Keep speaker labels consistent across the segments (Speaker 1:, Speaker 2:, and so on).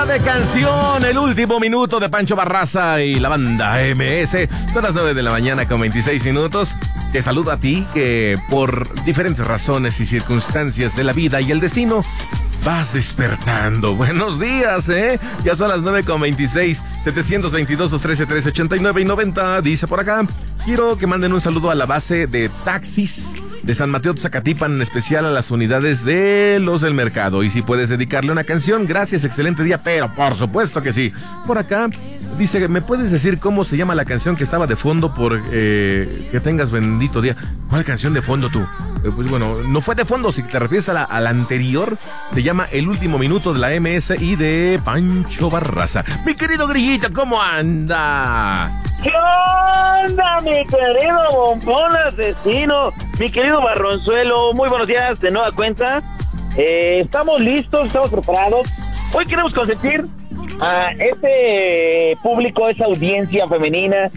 Speaker 1: de canción, el último minuto de Pancho Barraza y la banda MS. Son las 9 de la mañana con 26 minutos. Te saludo a ti que por diferentes razones y circunstancias de la vida y el destino vas despertando. Buenos días, Ya son las 9 con 26. 722-213-1389 y 90. Dice por acá, quiero que manden un saludo a la base de taxis de San Mateo Zacatipan, en especial a las unidades de los del mercado. Y si puedes dedicarle una canción, gracias, excelente día. Pero por supuesto que sí. Por acá dice, ¿me puedes decir cómo se llama la canción que estaba de fondo por que tengas bendito día? ¿Cuál canción de fondo tú? Pues bueno, no fue de fondo, si te refieres a la anterior, se llama El último minuto de la MS y de Pancho Barraza. Mi querido Grillito, ¿cómo anda?
Speaker 2: ¿Qué onda, mi querido bombón asesino? Mi querido Barronzuelo, muy buenos días de nueva cuenta. Estamos listos, estamos preparados. Hoy queremos consentir a ese público, esa audiencia femenina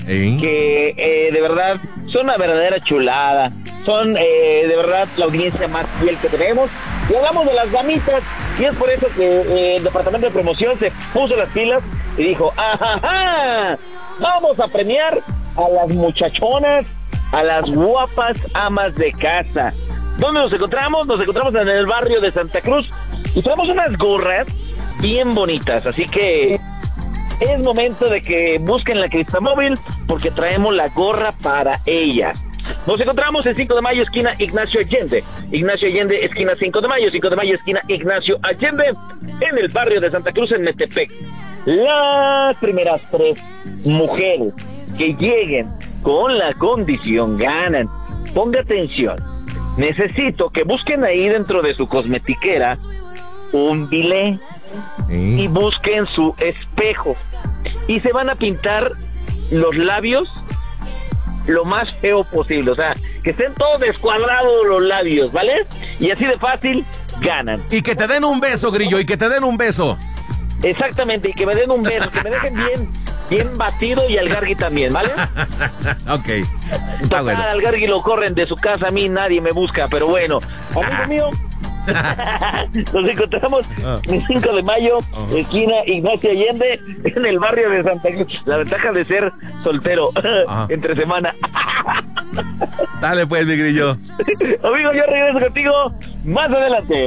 Speaker 2: que de verdad son una verdadera chulada. Son de verdad la audiencia más fiel que tenemos. Y hablamos de las damitas, y es por eso que el departamento de promoción se puso las pilas y dijo, ¡ajá! Vamos a premiar a las muchachonas, a las guapas amas de casa. ¿Dónde nos encontramos? Nos encontramos en el barrio de Santa Cruz y tenemos unas gorras bien bonitas, así que es momento de que busquen la Cristamóvil porque traemos la gorra para ellas. Nos encontramos en 5 de Mayo, esquina Ignacio Allende. Ignacio Allende, esquina 5 de Mayo. 5 de Mayo, esquina Ignacio Allende, en el barrio de Santa Cruz, en Metepec. Las primeras 3 mujeres que lleguen con la condición ganan. Ponga atención. Necesito que busquen ahí dentro de su cosmetiquera un bilé y busquen su espejo. Y se van a pintar los labios lo más feo posible, o sea, que estén todos descuadrados los labios, ¿vale? Y así de fácil ganan.
Speaker 1: Y que te den un beso, Grillo, y que te den un beso.
Speaker 2: Exactamente, y que me den un beso, que me dejen bien batido, y al Gargi también, ¿vale?
Speaker 1: Ok.
Speaker 2: Total, bueno. Al Gargi lo corren de su casa, a mí nadie me busca, pero bueno, amigo mío, nos encontramos el 5 de mayo, esquina Ignacio Allende, en el barrio de Santa Cruz. La ventaja de ser soltero entre semana.
Speaker 1: Dale pues, mi Grillo.
Speaker 2: Amigo, yo regreso contigo más adelante.